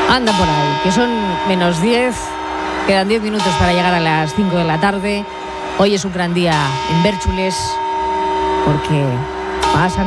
Anda por ahí, que son menos 10, quedan 10 minutos para llegar a las 5 de la tarde. Hoy es un gran día en Bérchules porque pasan